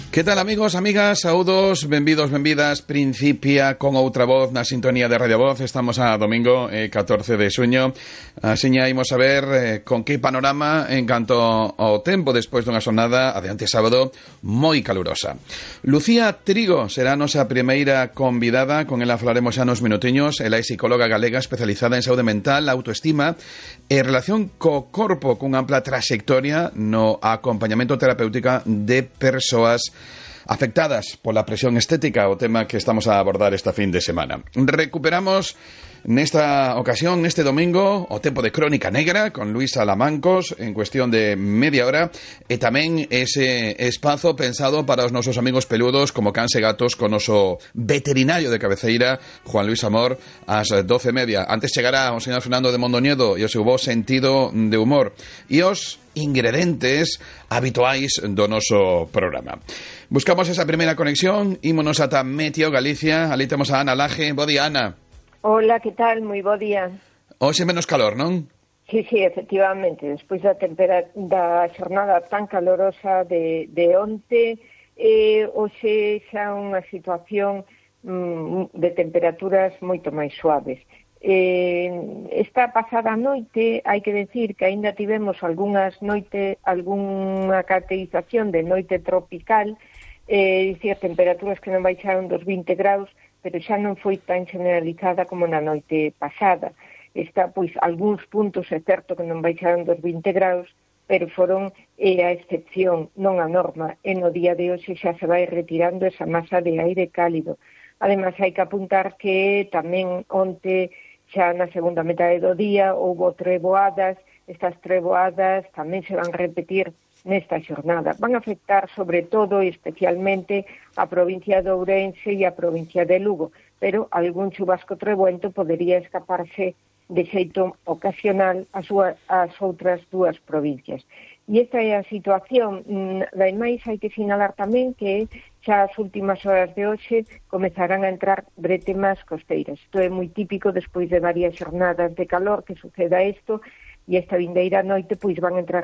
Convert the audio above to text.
Que tal, amigos, amigas, saúdos, benvidos, benvidas. Principia con outra voz na sintonía de Radio Voz. Estamos a domingo, 14 de xuño. Asiña imos a ver con que panorama en canto ao tempo despois dunha xornada adiante sábado moi calurosa. Lucía Trigo será a nosa primeira convidada. Con ela falaremos xa nos minutiños. Ela é psicóloga galega especializada en saúde mental, autoestima e relación co corpo, cunha ampla traxectoria no acompañamento terapéutica de persoas afectadas pola presión estética, o tema que estamos a abordar esta fin de semana. Recuperamos nesta ocasión, neste domingo, o tempo de Crónica Negra con Luis Salamancos en cuestión de media hora, e tamén ese espazo pensado para os nosos amigos peludos como cans e gatos con noso veterinario de cabeceira, Juan Luis Amor, ás 12:30. Antes chegará o señor Fernando de Mondoñedo e o seu bo sentido de humor e os ingredientes habituais do noso programa. Buscamos esa primeira conexión, ímonos ata Meteo Galicia. Ali temos a Ana Laje. Bo día, Ana. Hola, que tal? Moi bo día. Hoxe menos calor, non? Sí, efectivamente. Despois da xornada tan calorosa de onte, hoxe xa unha situación de temperaturas moito máis suaves. Esta pasada noite, hai que decir que aínda tivemos algunha caracterización de noite tropical, dicir, temperaturas que non baixaron dos 20 graus, pero xa non foi tan generalizada como na noite pasada. Está, pois, algúns puntos, é certo que non baixaron dos 20 graus, pero foron a excepción, non a norma, e no día de hoxe xa se vai retirando esa masa de aire cálido. Ademais, hai que apuntar que tamén onte, xa na segunda metade do día, houbo treboadas. Estas treboadas tamén se van repetir nesta xornada. Van a afectar sobre todo e especialmente a provincia de Ourense e a provincia de Lugo, pero algún chubasco treboento podería escaparse de xeito ocasional ás outras dúas provincias. E esta é a situación. Ademais, hai que sinalar tamén que xa as últimas horas de hoxe comezarán a entrar bretemas costeiras. Isto é moi típico despois de varias xornadas de calor que suceda isto, e esta vindeira noite pois van entrar